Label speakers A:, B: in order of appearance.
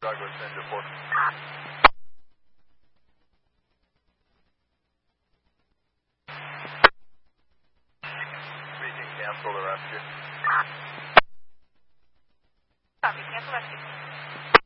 A: Douglas into 4. Speaking, cancel the rescue.
B: Copy, cancel rescue.